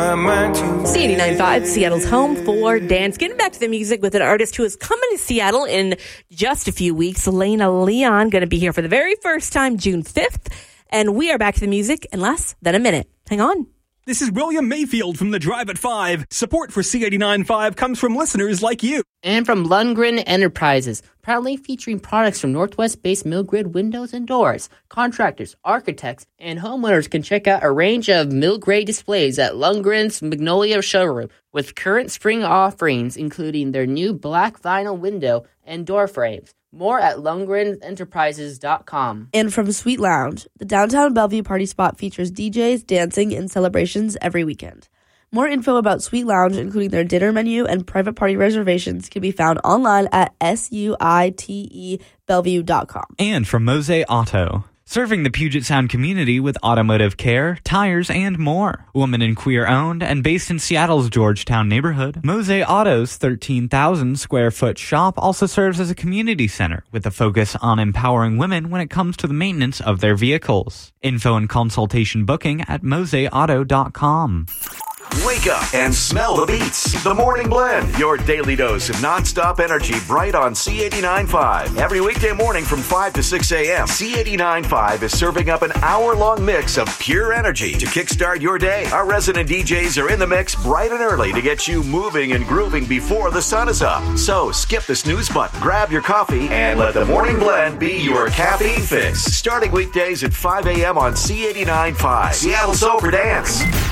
C89.5, Seattle's home for dance. Getting back to the music with an artist who is coming to Seattle in just a few weeks. Elena Leon, going to be here for the very first time June 5th. And we are back to the music in less than a minute. Hang on. This is William Mayfield from the Drive at 5. Support for C89.5 comes from listeners like you. And from Lundgren Enterprises, proudly featuring products from Northwest-based Milgrid windows and doors. Contractors, architects, and homeowners can check out a range of Milgrid displays at Lundgren's Magnolia showroom with current spring offerings, including their new black vinyl window and door frames. More at LundgrenEnterprises.com. And from Sweet Lounge, the downtown Bellevue party spot features DJs, dancing, and celebrations every weekend. More info about Sweet Lounge, including their dinner menu and private party reservations, can be found online at suitebellevue.com. And from Mose Auto, serving the Puget Sound community with automotive care, tires, and more. Woman and queer owned and based in Seattle's Georgetown neighborhood, Mose Auto's 13,000 square foot shop also serves as a community center with a focus on empowering women when it comes to the maintenance of their vehicles. Info and consultation booking at moseauto.com. Wake up and smell the beats. The Morning Blend, your daily dose of nonstop energy, bright on C89.5. Every weekday morning from 5 to 6 a.m., C89.5 is serving up an hour-long mix of pure energy to kickstart your day. Our resident DJs are in the mix bright and early to get you moving and grooving before the sun is up. So skip the snooze button, grab your coffee, and let the Morning Blend be your caffeine fix. Starting weekdays at 5 a.m. on C89.5. Seattle's Over Dance.